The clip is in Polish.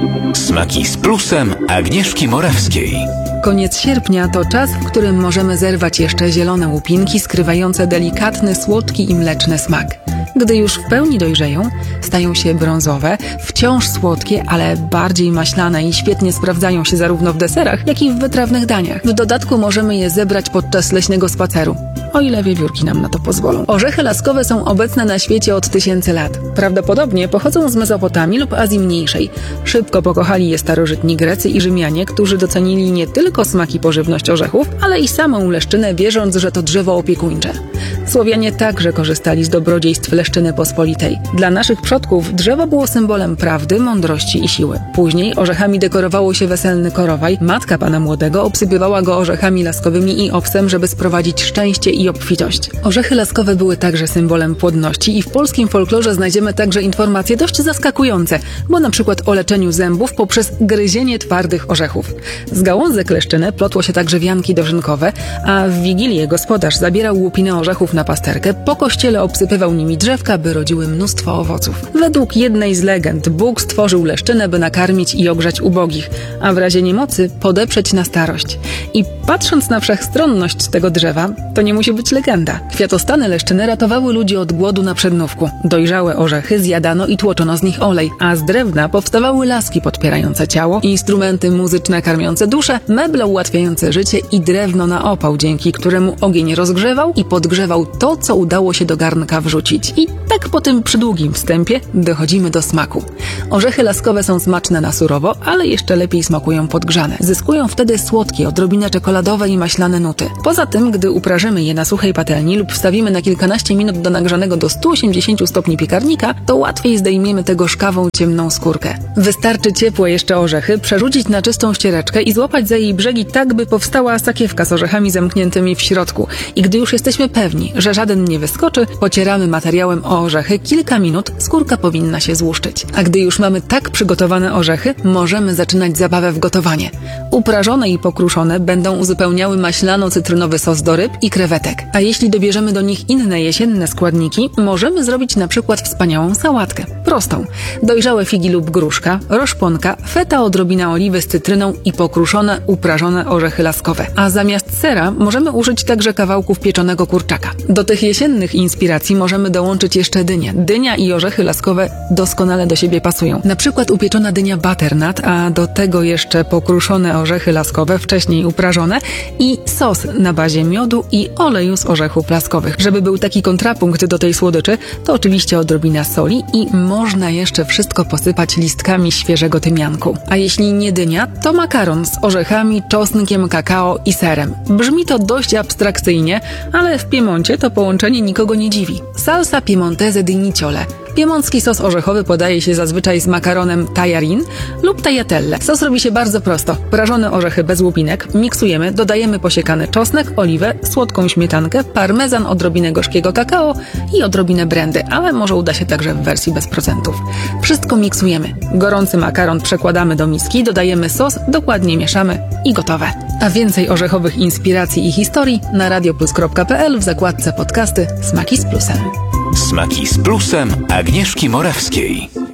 Smaki z plusem Agnieszki Morawskiej. Koniec sierpnia to czas, w którym możemy zerwać jeszcze zielone łupinki skrywające delikatny, słodki i mleczny smak. Gdy już w pełni dojrzeją, stają się brązowe, wciąż słodkie, ale bardziej maślane i świetnie sprawdzają się zarówno w deserach, jak i w wytrawnych daniach. W dodatku możemy je zebrać podczas leśnego spaceru, o ile wiewiórki nam na to pozwolą. Orzechy laskowe są obecne na świecie od tysięcy lat. Prawdopodobnie pochodzą z Mezopotamii lub Azji Mniejszej. Szybko pokochali je starożytni Grecy i Rzymianie, którzy docenili nie tylko smak i pożywność orzechów, ale i samą leszczynę, wierząc, że to drzewo opiekuńcze. Słowianie także korzystali z dobrodziejstw leszczyny pospolitej. Dla naszych przodków drzewo było symbolem prawdy, mądrości i siły. Później orzechami dekorowało się weselny korowaj. Matka pana młodego obsypywała go orzechami laskowymi i owsem, żeby sprowadzić szczęście i obfitość. Orzechy laskowe były także symbolem płodności i w polskim folklorze znajdziemy także informacje dość zaskakujące, bo na przykład o leczeniu zębów poprzez gryzienie twardych orzechów. Z gałązek leszczyny plotło się także wianki dożynkowe, a w Wigilię gospodarz zabierał łupiny orzechów na pasterkę, po kościele obsypywał nimi drzewka, by rodziły mnóstwo owoców. Według jednej z legend Bóg stworzył leszczynę, by nakarmić i ogrzać ubogich, a w razie niemocy podeprzeć na starość. I patrząc na wszechstronność tego drzewa, to nie musi być legenda. Kwiatostany leszczyny ratowały ludzi od głodu na przednówku. Dojrzałe orzechy zjadano i tłoczono z nich olej, a z drewna powstawały laski podpierające ciało, instrumenty muzyczne karmiące duszę, meble ułatwiające życie i drewno na opał, dzięki któremu ogień rozgrzewał i podgrzewał to, co udało się do garnka wrzucić. I tak po tym przydługim wstępie dochodzimy do smaku. Orzechy laskowe są smaczne na surowo, ale jeszcze lepiej smakują podgrzane. Zyskują wtedy słodkie, odrobinę czekoladowe i maślane nuty. Poza tym, gdy uprażymy je na suchej patelni lub wstawimy na kilkanaście minut do nagrzanego do 180 stopni piekarnika, to łatwiej zdejmiemy tę gorzkawą, ciemną skórkę. Wystarczy ciepłe jeszcze orzechy przerzucić na czystą ściereczkę i złapać za jej brzegi tak, by powstała sakiewka z orzechami zamkniętymi w środku. I gdy już jesteśmy pewni, że żaden nie wyskoczy, pocieramy materiałem o orzechy, kilka minut skórka powinna się złuszczyć. A gdy już mamy tak przygotowane orzechy, możemy zaczynać zabawę w gotowanie. Uprażone i pokruszone będą uzupełniały maślano-cytrynowy sos do ryb i krewetek. A jeśli dobierzemy do nich inne jesienne składniki, możemy zrobić na przykład wspaniałą sałatkę. Prostą. Dojrzałe figi lub gruszka, roszponka, feta, odrobina oliwy z cytryną i pokruszone, uprażone orzechy laskowe. A zamiast sera możemy użyć także kawałków pieczonego kurczaka. Do tych jesiennych inspiracji możemy dołączyć jeszcze dynię. Dynia i orzechy laskowe doskonale do siebie pasują. Na przykład upieczona dynia butternut, a do tego jeszcze pokruszone orzechy laskowe, wcześniej uprażone i sos na bazie miodu i oleju z orzechów laskowych. Żeby był taki kontrapunkt do tej słodyczy, to oczywiście odrobina soli i można jeszcze wszystko posypać listkami świeżego tymianku. A jeśli nie dynia, to makaron z orzechami, czosnkiem, kakao i serem. Brzmi to dość abstrakcyjnie, ale w Piemoncie to połączenie nikogo nie dziwi. Salsa piemontese di niciole. Piemoncki sos orzechowy podaje się zazwyczaj z makaronem tajarin lub tagliatelle. Sos robi się bardzo prosto. Prażone orzechy bez łupinek miksujemy, dodajemy posiekany czosnek, oliwę, słodką śmietankę, parmezan, odrobinę gorzkiego kakao i odrobinę brandy, ale może uda się także w wersji bez procentów. Wszystko miksujemy. Gorący makaron przekładamy do miski, dodajemy sos, dokładnie mieszamy i gotowe. A więcej orzechowych inspiracji i historii na radioplus.pl w zakładce podcasty Smaki z plusem. Smaki z plusem Agnieszki Morawskiej.